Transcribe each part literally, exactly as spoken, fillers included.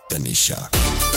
Tanisha.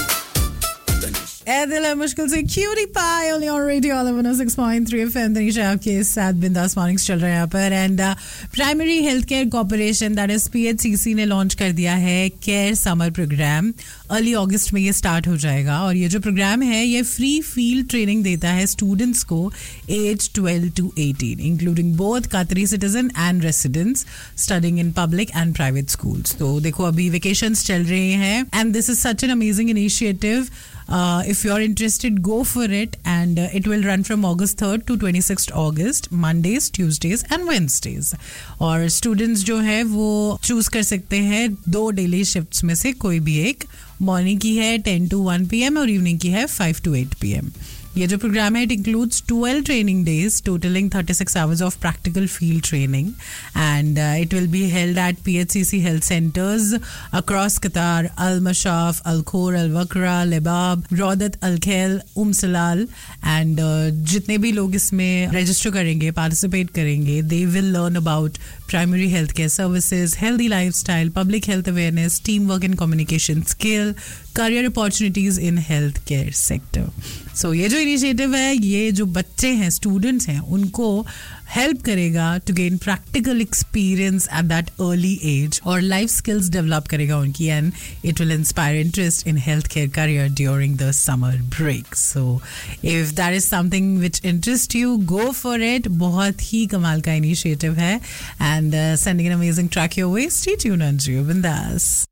ए दिल है मुश्किल से cutie pie only on radio one oh six point three F M Tanisha आपके साथ बिंदास मॉर्निंग्स चल रहे हैं यहाँ पर and primary health care corporation that is P H C C ने लॉन्च कर दिया है केयर समर प्रोग्राम अर्ली अगस्त में ये स्टार्ट हो जाएगा और ये जो प्रोग्राम है ये फ्री फील्ड ट्रेनिंग देता है स्टूडेंट्स को as twelve to eighteen including both कतरी citizen and residents studying in public and private schools तो देखो अभी वेकेशंस चल रहे हैं and this is such an amazing initiative Uh, if you're interested, go for it, and uh, it will run from August third to twenty-sixth August, Mondays, Tuesdays, and Wednesdays. और students जो है वो choose कर सकते हैं दो daily shifts में से कोई भी एक morning की है ten to one P M और evening की है five to eight P M. ये जो प्रोग्राम है it includes twelve training days totaling thirty-six hours of practical field training and uh, it will be held at P H C C health centers across Qatar, Al Mashaf, Al Khor, Al Wakra, Lebab, Raudat, Al Khail, Umm Salal and uh, जितने भी लोग इसमें register करेंगे participate करेंगे they will learn about primary healthcare services, healthy lifestyle, public health awareness, teamwork and communication skill, career opportunities in healthcare sector. So ये जो initiative है ये जो बच्चे हैं स्टूडेंट्स हैं उनको हेल्प करेगा to gain practical experience at that early as और लाइफ स्किल्स डेवलप करेगा उनकी and it will inspire interest in health care career during the summer break so if that is something which interest you go for it बहुत ही कमाल का initiative है and sending an amazing track your way stay tuned on जियो बिंदास